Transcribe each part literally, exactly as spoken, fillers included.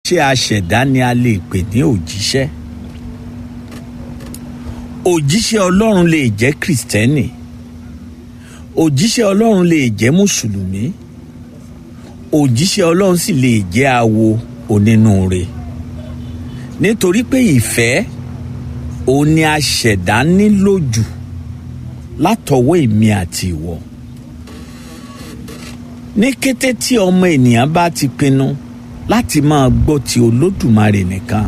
ṣé aṣẹ̀dá ni a lè pè ní òjíṣẹ́? Òjíṣẹ́ Ọlọ́run lè jẹ́ Kristẹni, òjíṣẹ́ Ọlọ́run lè jẹ́ Mùsùlùmí, òjíṣẹ́ Ọlọ́run sì lè jẹ́ awo onínúure. Nítorí pé ìfẹ́ òun ni aṣẹ̀dá nílò jù látọwọ́ èmi àti ìwọ. Ní kété tí ọmọ ènìyàn bá ti pinnu láti máa gbọ́ ti Olódùmarè nìkan,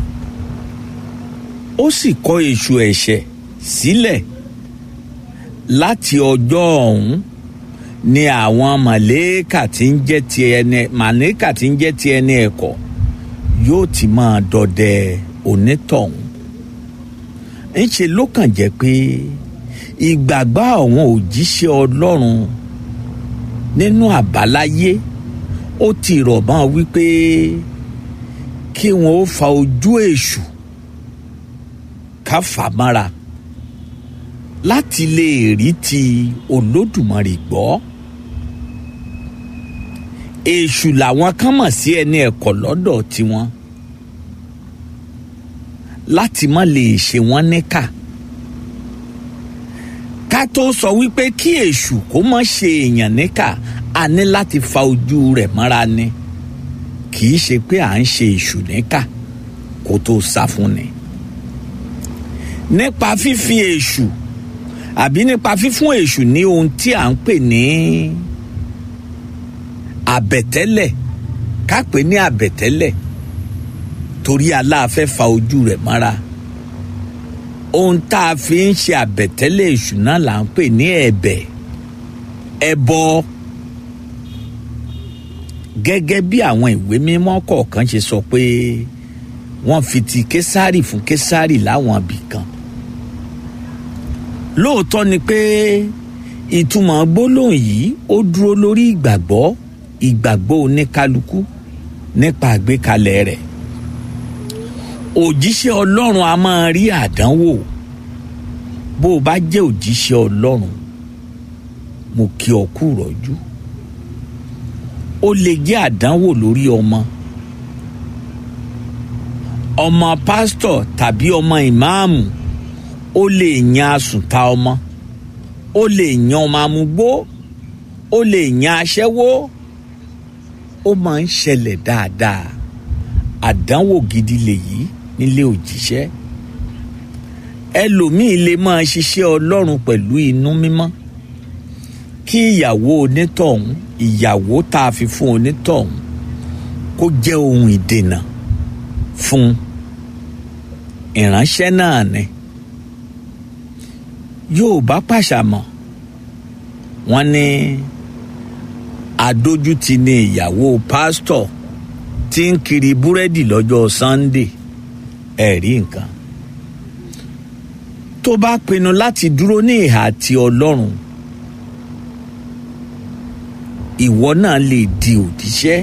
ó sì kọ̀ èṣù ẹ̀ṣẹ̀ sílẹ̀, láti ọjọ́ ọ̀hún ni àwọn màlẹ́kà tí ń jẹ́ ti ẹni màlẹ́kà tí ń jẹ́ ti ẹni ẹ̀kọ́ yóò ti máa dọdẹ onítọ̀hún. Ńṣe ló kàn jẹ́ pé ìgbàgbọ́ àwọn òjíṣẹ́ Ọlọ́run nínú àbáláyé ó ti rọ̀ mọ́ wípé kí wọn ó fa ojú èṣù ká fà mọ́ra láti lè rí ti Olódùmarè gbọ́. Èṣù làwọn kan mọ̀ sí ẹni ẹ̀kọ́ lọ́dọ̀ tiwọn, láti má lè ṣe wọ́n níkà. Ká tó sọ wípé kí èṣù kó má ṣe èèyàn níkà, a ní láti fa ojú rẹ̀ mọ́ra ni, kì í ṣe pé à ń ṣe èṣù níkà kó tó sá fún ni. Nípa fífi èṣù àbí nípa fífún èṣù ní ohun tí à ń pè ní àbẹ̀tẹ́lẹ̀, ká pè ní àbẹ̀tẹ́lẹ̀ torí aláàfẹ́ fa ojú rẹ̀ mọ́ra. Ohun tá a fi ń ṣe àbẹ̀tẹ́lẹ̀ èṣù náà là ń pè ní ẹ̀bẹ̀, ẹbọ. Gẹ́gẹ́ bí àwọn ìwé mímọ́ kọ̀ọ̀kan ṣe sọ pé wọ́n fi ti Késárì fún Késárì láwọn ibì kan. Lóòótọ́ ni pé ìtumọ̀ gbólóhùn yìí ó dúró lórí ìgbàgbọ́ ìgbàgbọ́ oníkálukú nípa àgbékalẹ̀ rẹ̀. Òjíṣẹ́ Ọlọ́run a máa rí àdánwò. Bó o bá jẹ́ òjíṣẹ́ Ọlọ́run, mo kí ọ kú rọ́jú. Ó lè jẹ́ àdánwò lórí ọmọ ọmọ pásítọ̀ tàbí ọmọ ìmáàmù. Ó lè yan àsùntà ọmọ, ó lè yan ọmọ amúgbó, ó lè yan aṣẹ́wó. Ó máa ń ṣẹlẹ̀ dáadáa. Àdánwò gidi lèyí nílé òjíṣẹ́. Ẹlòmíì lè máa ṣiṣẹ́ Ọlọ́run pẹ̀lú inú mímọ́, kí ìyàwó onítọ̀hún ìyàwó tá a fi fún onítọ̀hún kó jẹ́ ohun ìdènà fún ìránṣẹ́ náà ni. Yorùbá pàṣàmọ̀, wọ́n ní adójútì ni ìyàwó pásítọ̀ tí ń kiri búrẹ́dì lọ́jọ́ Sunday. Ẹ̀rí nǹkan. Tó bá pinnu láti dúró ní ìhà ti Ọlọ́run, ìwọ náà lè di òjíṣẹ́.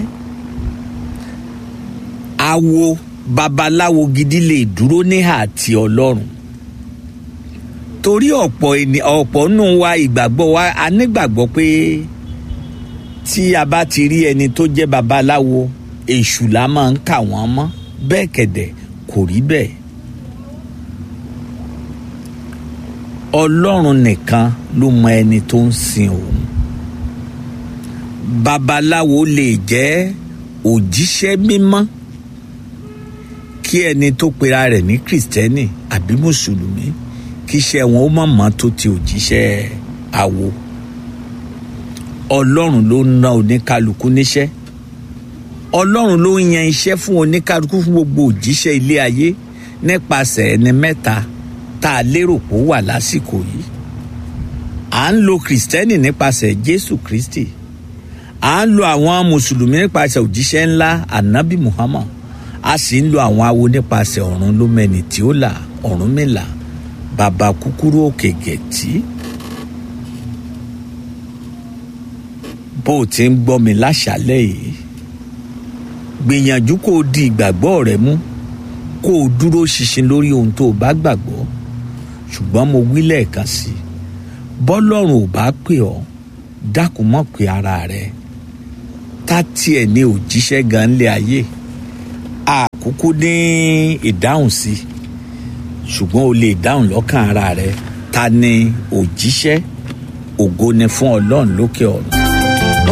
Awo babaláwo gidi lè dúró ní ìhà ti Ọlọ́run. Torí ọ̀pọ̀ ènìyàn ọ̀pọ̀ nù wa ìgbàgbọ́ wa a nígbàgbọ́ pé tí a bá ti rí ẹni tó jẹ́ babaláwo, èṣù la máa ń kà wọ́n mọ́. Bẹ́ẹ̀ kẹ̀dẹ̀ kò rí bẹ́ẹ̀. Ọlọ́run nìkan ló mọ ẹni tó ń sin òun. Babaláwo lè jẹ́ òjíṣẹ́ mímọ́, kí ẹni tó pera rẹ̀ ní Kristẹni àbí Mùsùlùmí kí iṣẹ́ wọn ó mọ̀mọ́ tó ti òjíṣẹ́ awo. Ọlọ́run ló ń ná oníkálukú níṣẹ́. Ọlọ́run ló ń yan iṣẹ́ fún oníkálukú, fún gbogbo òjíṣẹ́ ilé ayé nípasẹ̀ ẹni mẹ́ta tá a lérò pé ó wà lásìkò yìí. À ń lo Kristẹni nípasẹ̀ Jésù Kristi. À ń lo àwọn Mùsùlùmí nípasẹ̀ òjíṣẹ́ ńlá Ànábì Muhammad. A sì ń lo àwọn awo nípasẹ̀ ọ̀run ló mẹ́ni tí ó là, Ọ̀rúnmìlà, bàbá kúkúrú òkè gẹ̀tì. Bó o ti ń gbọ́ mi láṣálẹ́ yìí, gbìyànjú kó o di ìgbàgbọ́ rẹ mú, kó o dúró ṣinṣin lórí ohun tó o bá gbàgbọ́. Ṣùgbọ́n mo wí lẹ́ẹ̀kan sí i, bọ́lọ́run ò bá pè ọ́, dákun mọ́ pé ara rẹ. Tá tiẹ̀ ní òjíṣẹ́ gan lé ayé, àkúkú ní ìdáhùn sí ṣùgbọ́n o lè dáhùn lọ́kàn ara rẹ ta ni òjíṣẹ́ ògo ni fún Ọlọ́run lókè ọ̀run.